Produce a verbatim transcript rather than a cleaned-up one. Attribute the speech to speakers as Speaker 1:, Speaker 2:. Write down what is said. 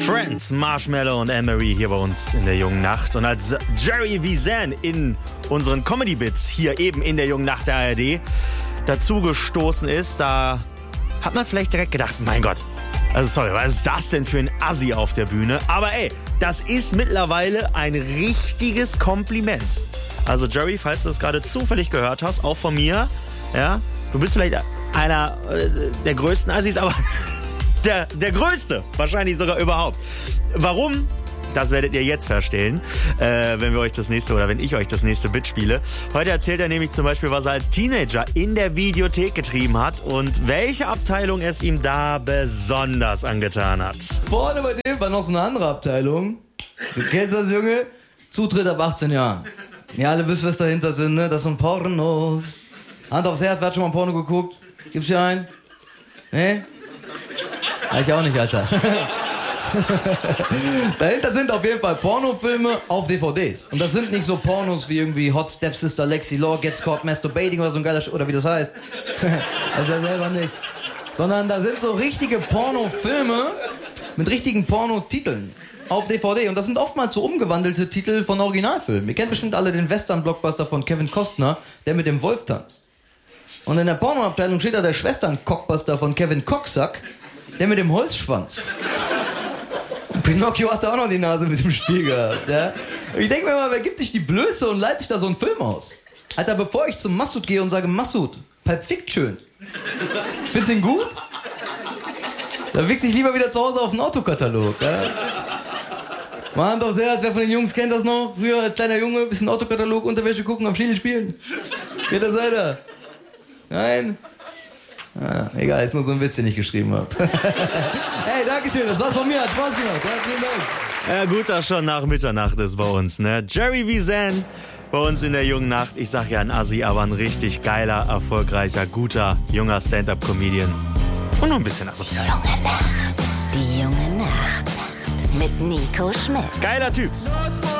Speaker 1: Friends, Marshmallow und Anne-Marie hier bei uns in der jungen Nacht. Und als Jerry Visan in unseren Comedy-Bits hier eben in der jungen Nacht der A R D dazugestoßen ist, da hat man vielleicht direkt gedacht, mein Gott, also sorry, was ist das denn für ein Assi auf der Bühne? Aber ey, das ist mittlerweile ein richtiges Kompliment. Also Jerry, falls du das gerade zufällig gehört hast, auch von mir, ja, du bist vielleicht einer äh, der größten Assis, aber der, der größte, wahrscheinlich sogar überhaupt. Warum? Das werdet ihr jetzt verstehen, äh, wenn wir euch das nächste oder wenn ich euch das nächste Bit spiele. Heute erzählt er nämlich zum Beispiel, was er als Teenager in der Videothek getrieben hat und welche Abteilung es ihm da besonders angetan hat.
Speaker 2: Vorne bei dem war noch so eine andere Abteilung. Du kennst das, Junge? Zutritt ab achtzehn Jahren. Ja, alle wisst, was dahinter sind, ne? Das sind Pornos. Hand aufs Herz, wer hat schon mal Porno geguckt? Gibt's hier einen? Ne? Ja, ich auch nicht, Alter. Dahinter sind auf jeden Fall Pornofilme auf D V Ds. Und das sind nicht so Pornos wie irgendwie Hot Stepsister Lexi Law Gets Caught Masturbating oder so ein geiler Sch- oder wie das heißt. Das ist ja selber nicht. Sondern da sind so richtige Pornofilme mit richtigen Pornotiteln auf D V D. Und das sind oftmals so umgewandelte Titel von Originalfilmen. Ihr kennt bestimmt alle den Western-Blockbuster von Kevin Costner, der mit dem Wolf tanzt. Und in der Pornoabteilung steht da der Schwestern-Cockbuster von Kevin Cocksack, der mit dem Holzschwanz. Pinocchio hatte auch noch die Nase mit dem Spiel gehabt. Ja? Ich denke mir mal, wer gibt sich die Blöße und leitet sich da so einen Film aus? Alter, bevor ich zum Massoud gehe und sage, Massoud, Pulp Fiction, findest du ihn gut? Da wichse ich lieber wieder zu Hause auf den Autokatalog. Ja? Mal Hand aufs Herz, wer von den Jungs kennt das noch? Früher als kleiner Junge, bisschen Autokatalog, Unterwäsche gucken, am Schädel spielen. Wer da seid ihr? Nein? Ah, egal, ist nur so ein Witz, den ich geschrieben habe. Hey, dankeschön, das war's von mir, hat Spaß gemacht. Ja, vielen Dank.
Speaker 1: Ja, gut, dass schon nach Mitternacht ist bei uns, ne? Jerry Visan bei uns in der jungen Nacht. Ich sag ja ein Assi, aber ein richtig geiler, erfolgreicher, guter, junger Stand-Up-Comedian. Und noch ein bisschen asozial.
Speaker 3: Die junge Nacht. Die junge Nacht. Mit Nico Schmidt.
Speaker 1: Geiler Typ.
Speaker 4: Los,